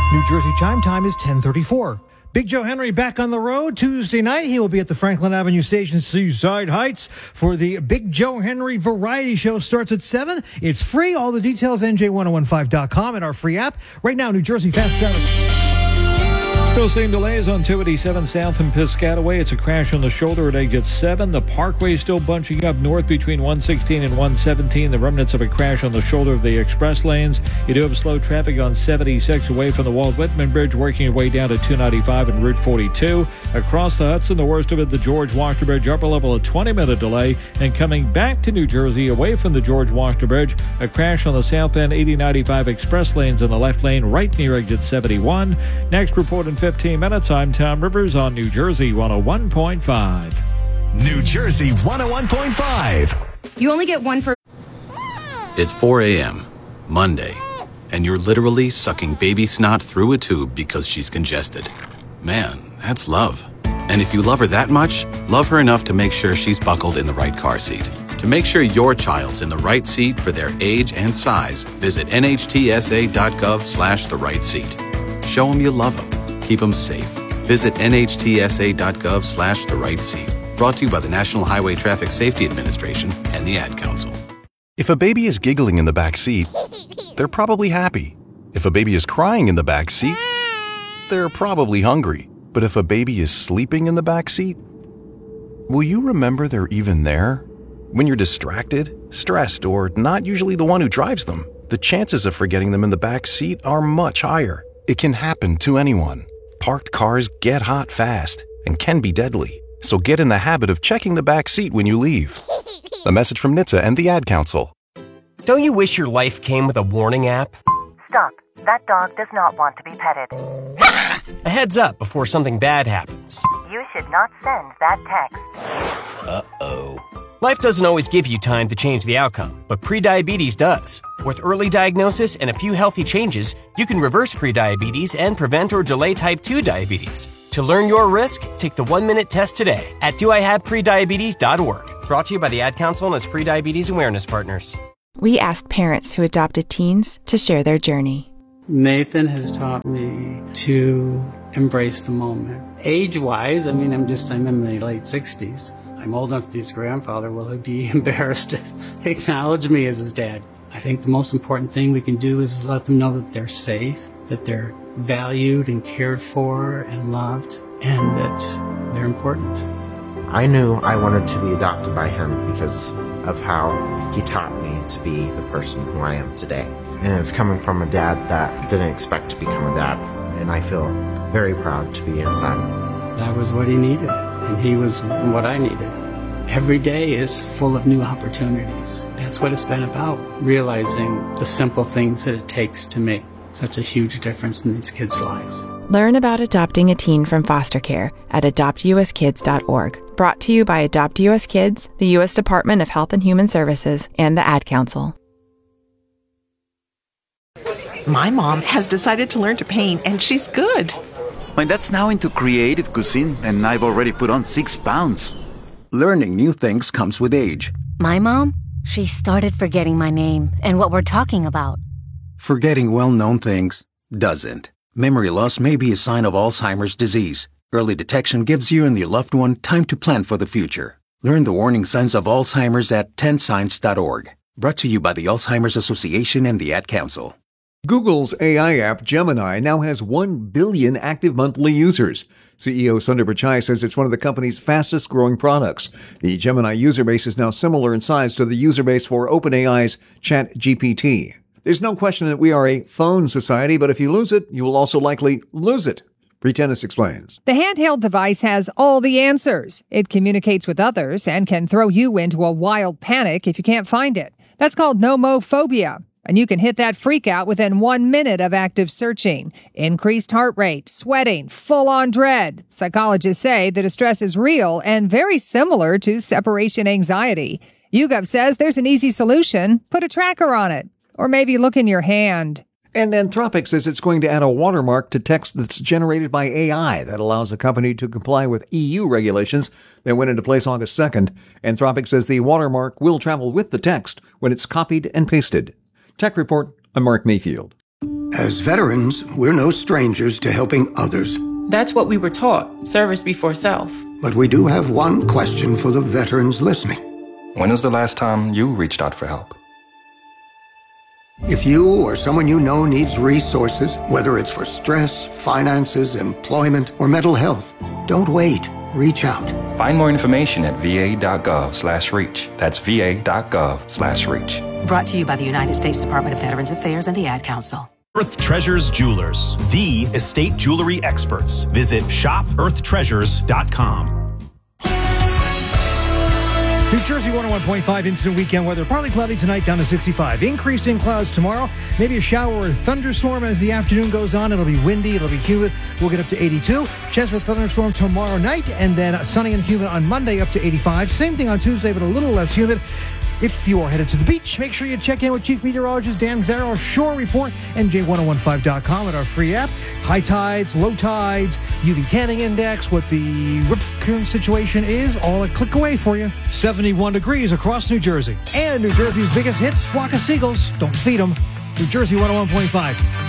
New Jersey chime time is 10:34. Big Joe Henry back on the road Tuesday night. He will be at the Franklin Avenue Station, Seaside Heights, for the Big Joe Henry Variety Show. Starts at 7. It's free. All the details, NJ1015.com, and our free app. Right now, New Jersey Fast Traffic. Still seeing delays on 287 south in Piscataway. It's a crash on the shoulder at exit 7. The Parkway still bunching up north between 116 and 117. The remnants of a crash on the shoulder of the express lanes. You do have slow traffic on 76 away from the Walt Whitman Bridge, working your way down to 295 and Route 42. Across the Hudson, the worst of it, the George Washington Bridge, upper level, a 20-minute delay. And coming back to New Jersey away from the George Washington Bridge, a crash on the southbound 8095 express lanes in the left lane right near exit 71. Next report in 15 minutes. I'm Tom Rivers on New Jersey 101.5. New Jersey 101.5. You only get one for... It's 4 a.m., Monday, and you're literally sucking baby snot through a tube because she's congested. Man, that's love. And if you love her that much, love her enough to make sure she's buckled in the right car seat. To make sure your child's in the right seat for their age and size, visit nhtsa.gov/the right seat. Show them you love them. Keep them safe. Visit nhtsa.gov/the right seat. Brought to you by the National Highway Traffic Safety Administration and the Ad Council. If a baby is giggling in the back seat, they're probably happy. If a baby is crying in the back seat, they're probably hungry. But if a baby is sleeping in the back seat, will you remember they're even there? When you're distracted, stressed, or not usually the one who drives them, the chances of forgetting them in the back seat are much higher. It can happen to anyone. Parked cars get hot fast and can be deadly. So get in the habit of checking the back seat when you leave. A message from NHTSA and the Ad Council. Don't you wish your life came with a warning app? Stop. That dog does not want to be petted. A heads up before something bad happens. You should not send that text. Uh-oh. Life doesn't always give you time to change the outcome, but prediabetes does. With early diagnosis and a few healthy changes, you can reverse prediabetes and prevent or delay type 2 diabetes. To learn your risk, take the 1-minute test today at doihaveprediabetes.org. Brought to you by the Ad Council and its prediabetes awareness partners. We asked parents who adopted teens to share their journey. Nathan has taught me to embrace the moment. Age-wise, I'm in my late 60s. I'm old enough to be his grandfather. Will he be embarrassed to acknowledge me as his dad? I think the most important thing we can do is let them know that they're safe, that they're valued and cared for and loved, and that they're important. I knew I wanted to be adopted by him because of how he taught me to be the person who I am today. And it's coming from a dad that didn't expect to become a dad, and I feel very proud to be his son. That was what he needed, and he was what I needed. Every day is full of new opportunities. That's what it's been about, realizing the simple things that it takes to make such a huge difference in these kids' lives. Learn about adopting a teen from foster care at adoptuskids.org. Brought to you by Adopt U.S. Kids, the U.S. Department of Health and Human Services, and the Ad Council. My mom has decided to learn to paint, and she's good. My dad's now into creative cuisine, and I've already put on 6 pounds. Learning new things comes with age. My mom, she started forgetting my name and what we're talking about. Forgetting well-known things doesn't. Memory loss may be a sign of Alzheimer's disease. Early detection gives you and your loved one time to plan for the future. Learn the warning signs of Alzheimer's at 10signs.org. Brought to you by the Alzheimer's Association and the Ad Council. Google's AI app Gemini now has 1 billion active monthly users. CEO Sundar Pichai says it's one of the company's fastest growing products. The Gemini user base is now similar in size to the user base for OpenAI's ChatGPT. There's no question that we are a phone society, but if you lose it, you will also likely lose it. Bree Tennis explains. The handheld device has all the answers. It communicates with others and can throw you into a wild panic if you can't find it. That's called nomophobia. And you can hit that freak out within 1 minute of active searching. Increased heart rate, sweating, full-on dread. Psychologists say the distress is real and very similar to separation anxiety. YouGov says there's an easy solution. Put a tracker on it. Or maybe look in your hand. And Anthropic says it's going to add a watermark to text that's generated by AI that allows the company to comply with EU regulations that went into place August 2nd. Anthropic says the watermark will travel with the text when it's copied and pasted. Tech Report, I'm Mark Mayfield. As veterans, we're no strangers to helping others. That's what we were taught, service before self. But we do have one question for the veterans listening. When was the last time you reached out for help? If you or someone you know needs resources, whether it's for stress, finances, employment, or mental health, don't wait. Reach out. Find more information at va.gov/reach. That's va.gov/reach. Brought to you by the United States Department of Veterans Affairs and the Ad Council. Earth Treasures Jewelers, the estate jewelry experts. Visit shopearthtreasures.com. New Jersey 101.5 instant weekend weather. Partly cloudy tonight, down to 65. Increasing clouds tomorrow. Maybe a shower or a thunderstorm as the afternoon goes on. It'll be windy. It'll be humid. We'll get up to 82. Chance for a thunderstorm tomorrow night. And then sunny and humid on Monday, up to 85. Same thing on Tuesday, but a little less humid. If you are headed to the beach, make sure you check in with Chief Meteorologist Dan Zaro, Shore Report, NJ1015.com at our free app. High tides, low tides, UV tanning index, what the rip current situation is, all a click away for you. 71 degrees across New Jersey. And New Jersey's biggest hits, flock of seagulls. Don't feed them. New Jersey 101.5.